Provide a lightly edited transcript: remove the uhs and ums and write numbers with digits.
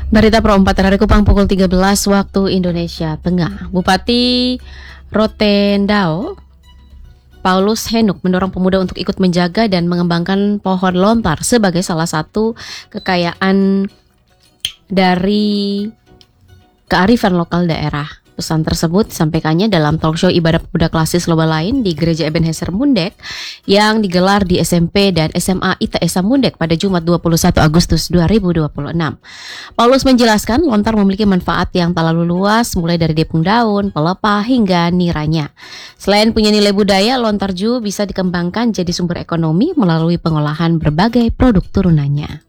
Berita Pro 4 hari Kupang pukul 13 waktu Indonesia Tengah. Bupati Rotendao Paulus Henuk mendorong pemuda untuk ikut menjaga dan mengembangkan pohon lontar sebagai salah satu kekayaan dari kearifan lokal daerah. Pesan tersebut disampaikannya dalam talkshow ibadah pemuda klasis lomba lain di Gereja Ebenezer Mundek yang digelar di SMP dan SMA ITS Mundek pada Jumat 21 Agustus 2026. Paulus menjelaskan lontar memiliki manfaat yang tak lalu luas, mulai dari depung daun, pelepah hingga niranya. Selain punya nilai budaya, lontar juga bisa dikembangkan jadi sumber ekonomi melalui pengolahan berbagai produk turunannya.